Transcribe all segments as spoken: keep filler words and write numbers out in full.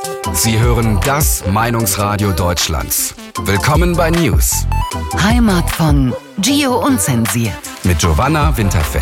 Sie hören das Meinungsradio Deutschlands. Willkommen bei News. Heimat von Gio Unzensiert. Mit Giovanna Winterfeld.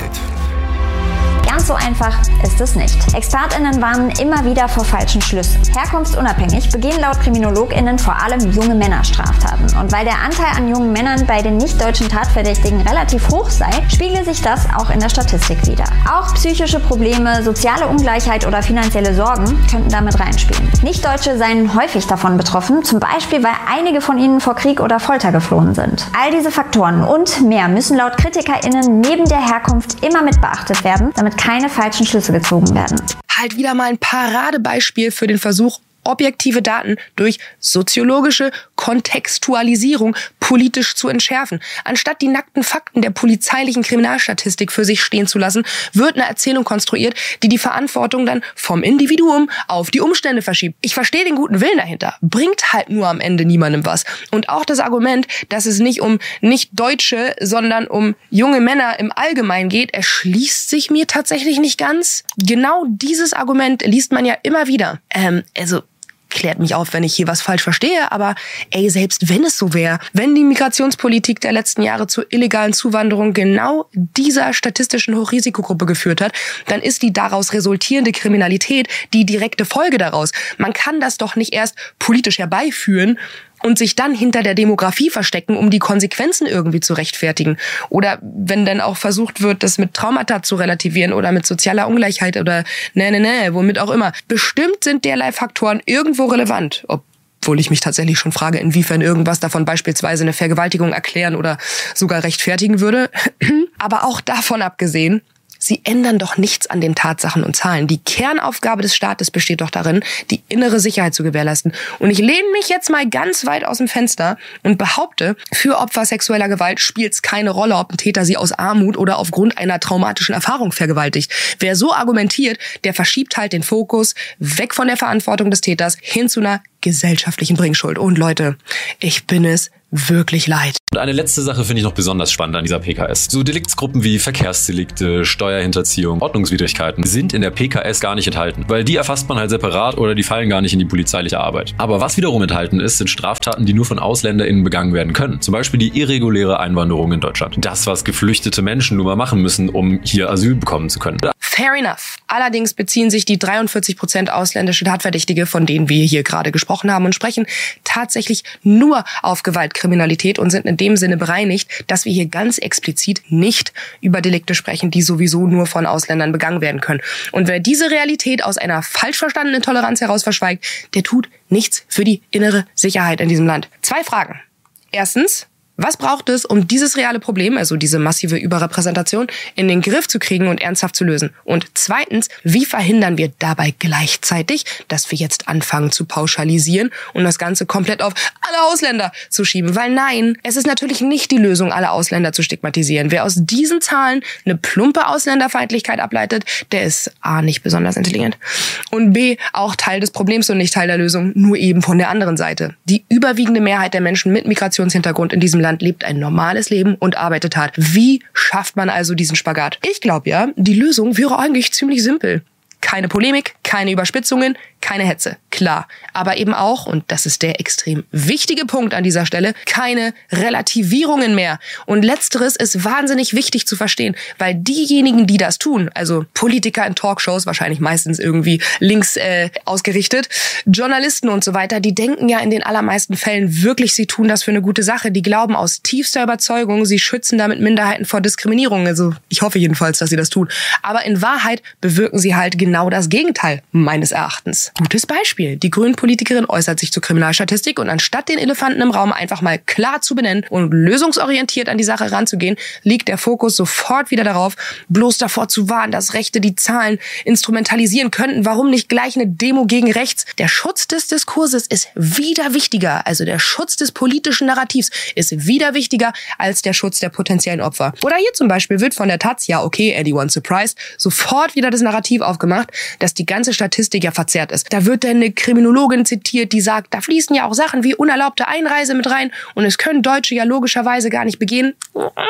Ganz so einfach ist es nicht. ExpertInnen warnen immer wieder vor falschen Schlüssen. Herkunftsunabhängig begehen laut KriminologInnen vor allem junge Männer Straftaten. Und weil der Anteil an jungen Männern bei den nicht-deutschen Tatverdächtigen relativ hoch sei, spiegelt sich das auch in der Statistik wider. Auch psychische Probleme, soziale Ungleichheit oder finanzielle Sorgen könnten damit reinspielen. Nicht-Deutsche seien häufig davon betroffen, zum Beispiel, weil einige von ihnen vor Krieg oder Folter geflohen sind. All diese Faktoren und mehr müssen laut KritikerInnen neben der Herkunft immer mit beachtet werden, damit keine falschen Schlüsse gezogen werden. Halt wieder mal ein Paradebeispiel für den Versuch, objektive Daten durch soziologische Kontextualisierung politisch zu entschärfen. Anstatt die nackten Fakten der polizeilichen Kriminalstatistik für sich stehen zu lassen, wird eine Erzählung konstruiert, die die Verantwortung dann vom Individuum auf die Umstände verschiebt. Ich verstehe den guten Willen dahinter, bringt halt nur am Ende niemandem was. Und auch das Argument, dass es nicht um Nicht-Deutsche, sondern um junge Männer im Allgemeinen geht, erschließt sich mir tatsächlich nicht ganz. Genau dieses Argument liest man ja immer wieder. Ähm, also klärt mich auf, wenn ich hier was falsch verstehe, aber ey, selbst wenn es so wäre, wenn die Migrationspolitik der letzten Jahre zur illegalen Zuwanderung genau dieser statistischen Hochrisikogruppe geführt hat, dann ist die daraus resultierende Kriminalität die direkte Folge daraus. Man kann das doch nicht erst politisch herbeiführen und sich dann hinter der Demografie verstecken, um die Konsequenzen irgendwie zu rechtfertigen. Oder wenn dann auch versucht wird, das mit Traumata zu relativieren oder mit sozialer Ungleichheit oder ne, ne, ne, womit auch immer. Bestimmt sind derlei Faktoren irgendwo relevant, obwohl ich mich tatsächlich schon frage, inwiefern irgendwas davon beispielsweise eine Vergewaltigung erklären oder sogar rechtfertigen würde. Aber auch davon abgesehen, sie ändern doch nichts an den Tatsachen und Zahlen. Die Kernaufgabe des Staates besteht doch darin, die innere Sicherheit zu gewährleisten. Und ich lehne mich jetzt mal ganz weit aus dem Fenster und behaupte, für Opfer sexueller Gewalt spielt es keine Rolle, ob ein Täter sie aus Armut oder aufgrund einer traumatischen Erfahrung vergewaltigt. Wer so argumentiert, der verschiebt halt den Fokus weg von der Verantwortung des Täters hin zu einer gesellschaftlichen Bringschuld. Und Leute, ich bin es wirklich leid. Und eine letzte Sache finde ich noch besonders spannend an dieser P K S. So Deliktsgruppen wie Verkehrsdelikte, Steuerhinterziehung, Ordnungswidrigkeiten sind in der P K S gar nicht enthalten, weil die erfasst man halt separat oder die fallen gar nicht in die polizeiliche Arbeit. Aber was wiederum enthalten ist, sind Straftaten, die nur von AusländerInnen begangen werden können. Zum Beispiel die irreguläre Einwanderung in Deutschland. Das, was geflüchtete Menschen nun mal machen müssen, um hier Asyl bekommen zu können. Fair enough. Allerdings beziehen sich die dreiundvierzig Prozent ausländische Tatverdächtige, von denen wir hier gerade gesprochen haben und sprechen, tatsächlich nur auf Gewaltkriminalität und sind in dem Sinne bereinigt, dass wir hier ganz explizit nicht über Delikte sprechen, die sowieso nur von Ausländern begangen werden können. Und wer diese Realität aus einer falsch verstandenen Toleranz heraus verschweigt, der tut nichts für die innere Sicherheit in diesem Land. Zwei Fragen. Erstens, was braucht es, um dieses reale Problem, also diese massive Überrepräsentation, in den Griff zu kriegen und ernsthaft zu lösen? Und zweitens, wie verhindern wir dabei gleichzeitig, dass wir jetzt anfangen zu pauschalisieren und das Ganze komplett auf alle Ausländer zu schieben? Weil nein, es ist natürlich nicht die Lösung, alle Ausländer zu stigmatisieren. Wer aus diesen Zahlen eine plumpe Ausländerfeindlichkeit ableitet, der ist A, nicht besonders intelligent und B, auch Teil des Problems und nicht Teil der Lösung, nur eben von der anderen Seite. Die überwiegende Mehrheit der Menschen mit Migrationshintergrund in diesem Land lebt ein normales Leben und arbeitet hart. Wie schafft man also diesen Spagat? Ich glaube ja, die Lösung wäre eigentlich ziemlich simpel. Keine Polemik, keine Überspitzungen, keine Hetze. Klar, aber eben auch, und das ist der extrem wichtige Punkt an dieser Stelle, keine Relativierungen mehr. Und letzteres ist wahnsinnig wichtig zu verstehen, weil diejenigen, die das tun, also Politiker in Talkshows, wahrscheinlich meistens irgendwie links äh, ausgerichtet, Journalisten und so weiter, die denken ja in den allermeisten Fällen wirklich, sie tun das für eine gute Sache. Die glauben aus tiefster Überzeugung, sie schützen damit Minderheiten vor Diskriminierung. Also ich hoffe jedenfalls, dass sie das tun. Aber in Wahrheit bewirken sie halt genau das Gegenteil, meines Erachtens. Gutes Beispiel. Die Grünen-Politikerin äußert sich zur Kriminalstatistik und anstatt den Elefanten im Raum einfach mal klar zu benennen und lösungsorientiert an die Sache ranzugehen, liegt der Fokus sofort wieder darauf, bloß davor zu warnen, dass Rechte die Zahlen instrumentalisieren könnten. Warum nicht gleich eine Demo gegen rechts? Der Schutz des Diskurses ist wieder wichtiger, also der Schutz des politischen Narrativs ist wieder wichtiger als der Schutz der potenziellen Opfer. Oder hier zum Beispiel wird von der Taz, ja okay, anyone surprised, sofort wieder das Narrativ aufgemacht, dass die ganze Statistik ja verzerrt ist. Da wird dann eine Kriminologin zitiert, die sagt, da fließen ja auch Sachen wie unerlaubte Einreise mit rein und es können Deutsche ja logischerweise gar nicht begehen.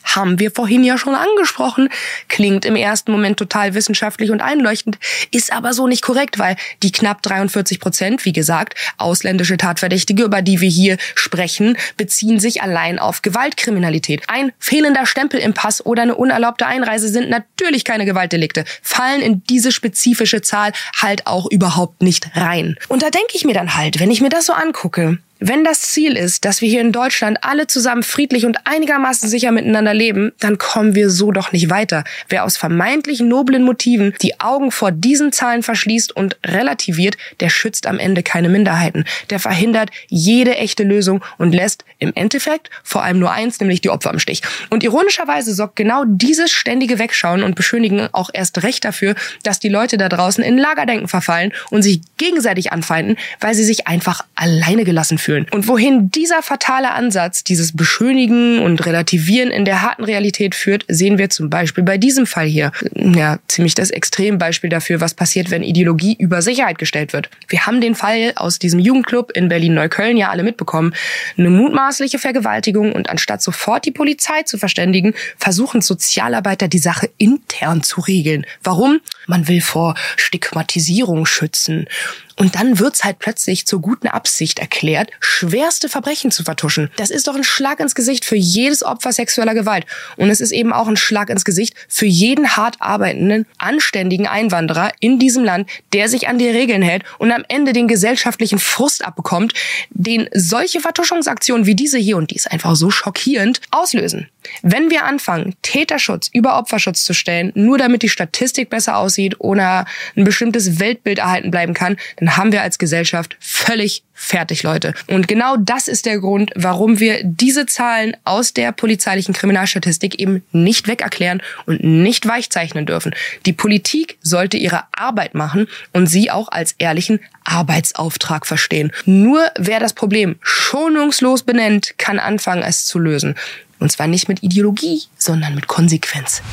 Haben wir vorhin ja schon angesprochen. Klingt im ersten Moment total wissenschaftlich und einleuchtend, ist aber so nicht korrekt, weil die knapp dreiundvierzig Prozent, wie gesagt, ausländische Tatverdächtige, über die wir hier sprechen, beziehen sich allein auf Gewaltkriminalität. Ein fehlender Stempel im Pass oder eine unerlaubte Einreise sind natürlich keine Gewaltdelikte, fallen in diese spezifische Zahl halt auch überhaupt nicht rein. Und da denke ich mir dann halt, wenn ich mir das so angucke, wenn das Ziel ist, dass wir hier in Deutschland alle zusammen friedlich und einigermaßen sicher miteinander leben, dann kommen wir so doch nicht weiter. Wer aus vermeintlich noblen Motiven die Augen vor diesen Zahlen verschließt und relativiert, der schützt am Ende keine Minderheiten. Der verhindert jede echte Lösung und lässt im Endeffekt vor allem nur eins, nämlich die Opfer im Stich. Und ironischerweise sorgt genau dieses ständige Wegschauen und Beschönigen auch erst recht dafür, dass die Leute da draußen in Lagerdenken verfallen und sich gegenseitig anfeinden, weil sie sich einfach alleine gelassen fühlen. Und wohin dieser fatale Ansatz, dieses Beschönigen und Relativieren in der harten Realität führt, sehen wir zum Beispiel bei diesem Fall hier. Ja, ziemlich das Extrembeispiel dafür, was passiert, wenn Ideologie über Sicherheit gestellt wird. Wir haben den Fall aus diesem Jugendclub in Berlin-Neukölln ja alle mitbekommen. Eine mutmaßliche Vergewaltigung, und anstatt sofort die Polizei zu verständigen, versuchen Sozialarbeiter die Sache intern zu regeln. Warum? Man will vor Stigmatisierung schützen. Und dann wird's halt plötzlich zur guten Absicht erklärt, schwerste Verbrechen zu vertuschen. Das ist doch ein Schlag ins Gesicht für jedes Opfer sexueller Gewalt. Und es ist eben auch ein Schlag ins Gesicht für jeden hart arbeitenden, anständigen Einwanderer in diesem Land, der sich an die Regeln hält und am Ende den gesellschaftlichen Frust abbekommt, den solche Vertuschungsaktionen wie diese hier, und die ist einfach so schockierend, auslösen. Wenn wir anfangen, Täterschutz über Opferschutz zu stellen, nur damit die Statistik besser aussieht oder ein bestimmtes Weltbild erhalten bleiben kann, dann haben wir als Gesellschaft völlig fertig, Leute. Und genau das ist der Grund, warum wir diese Zahlen aus der polizeilichen Kriminalstatistik eben nicht wegerklären und nicht weichzeichnen dürfen. Die Politik sollte ihre Arbeit machen und sie auch als ehrlichen Arbeitsauftrag verstehen. Nur wer das Problem schonungslos benennt, kann anfangen, es zu lösen. Und zwar nicht mit Ideologie, sondern mit Konsequenz.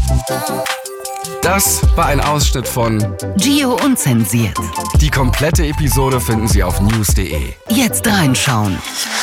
Das war ein Ausschnitt von Gio Unzensiert. Die komplette Episode finden Sie auf news punkt de. Jetzt reinschauen.